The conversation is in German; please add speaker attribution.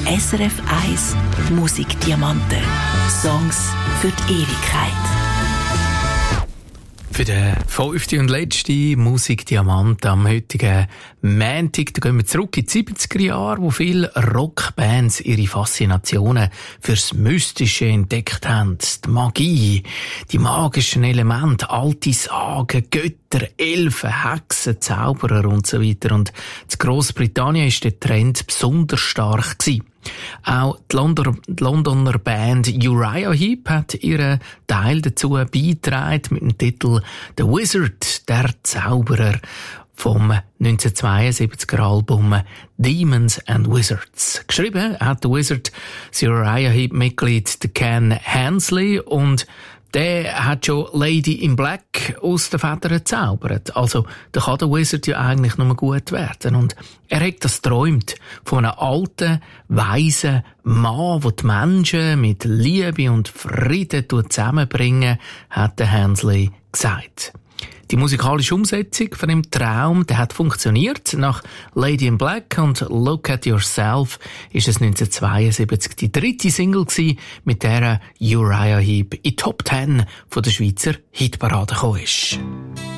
Speaker 1: SRF 1 Musikdiamanten. Songs für die Ewigkeit.
Speaker 2: Für den 5. und letzten Musikdiamant am heutigen Montag, da gehen wir zurück in die 70er Jahre, wo viele Rockbands ihre Faszinationen fürs Mystische entdeckt haben. Die Magie, die magischen Elemente, alte Sagen, Götter, Elfen, Hexen, Zauberer und so weiter. Und in Grossbritannien war der Trend besonders stark gewesen. Auch die Londoner Band Uriah Heep hat ihren Teil dazu beigetragen mit dem Titel «The Wizard», der Zauberer, vom 1972er Album «Demons and Wizards». Geschrieben hat der Wizard das Uriah Heep-Mitglied Ken Hensley und der hat schon Lady in Black aus den Federn gezaubert. Also, da kann der Wizard ja eigentlich nur gut werden. Und er hat das träumt von einem alten, weisen Mann, der die Menschen mit Liebe und Frieden zusammenbringen, hat der Hensley gesagt. Die musikalische Umsetzung von dem Traum, der hat funktioniert. Nach Lady in Black und Look at Yourself ist es 1972 die dritte Single gewesen, mit der Uriah Heep in die Top 10 von der Schweizer Hitparade gekommen ist.